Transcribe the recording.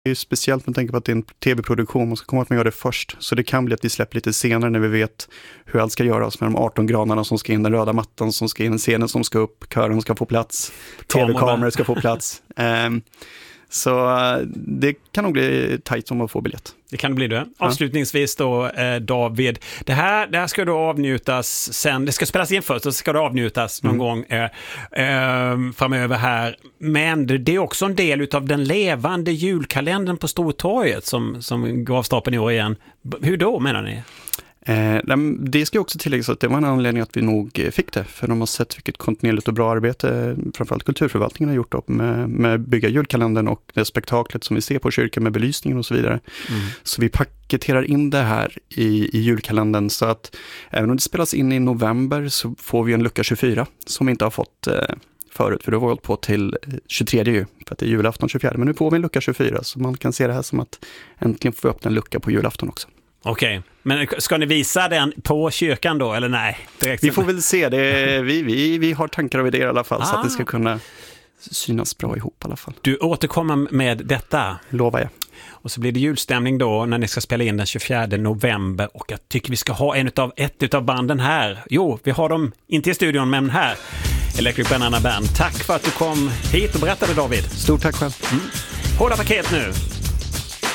Det är ju speciellt med tanke på att det är en tv-produktion. Man ska komma att man gör det först. Så det kan bli att vi släpper lite senare när vi vet hur allt ska göras. Med de 18 granarna som ska in, den röda mattan som ska in, scenen som ska upp, kören ska få plats, tv-kameror ska få plats. Så det kan nog bli tajt om att få biljett. Det kan bli det. Avslutningsvis då, David. Det här ska då avnjutas sen. Det ska spelas in först och så ska det avnjutas någon gång framöver här. Men det är också en del av den levande julkalendern på Stortorget som går av stapeln i år igen. Hur då, menar ni? Det ska också tilläggas att det var en anledning att vi nog fick det, för de har sett vilket kontinuerligt och bra arbete framförallt kulturförvaltningen har gjort upp med bygga julkalendern och det spektaklet som vi ser på kyrkan med belysningen och så vidare. Så vi paketerar in det här i julkalendern, så att även om det spelas in i november så får vi en lucka 24 som vi inte har fått förut, för då har vi hållit på till 23 ju, för att det är julafton 24, men nu får vi en lucka 24 så man kan se det här som att äntligen får vi öppna en lucka på julafton också. Okej, men ska ni visa den på kyrkan då, eller nej? Direkt. Vi får väl se, vi har tankar och idéer i alla fall, så att det ska kunna synas bra ihop i alla fall. Du återkommer med detta. Lovar jag. Och så blir det julstämning då när ni ska spela in den 24 november, och jag tycker vi ska ha ett av banden här. Jo, vi har dem inte i studion, men här. Electric Banana Band. Tack för att du kom hit och berättade, David. Stort tack själv. Hårda paket nu.